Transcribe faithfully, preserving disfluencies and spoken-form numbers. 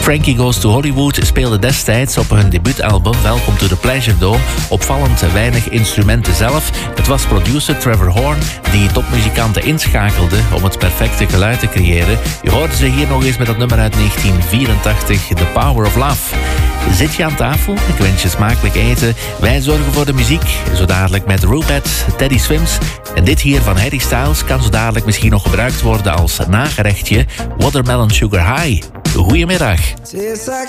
Frankie Goes to Hollywood speelde destijds op hun debuutalbum Welcome to the Pleasure Dome opvallend weinig instrumenten zelf. Het was producer Trevor Horn die topmuzikanten inschakelde om het perfecte geluid te creëren. Je hoorde ze hier nog eens met dat nummer uit negentien vierentachtig, The Power of Love. Zit je aan tafel? Ik wens je smakelijk eten. Wij zorgen voor de muziek, zo dadelijk met Rupert, Teddy Swims. En dit hier van Harry Styles kan zo dadelijk misschien nog gebruikt worden als nagerechtje. Watermelon Sugar High. Goedemiddag. Tastes like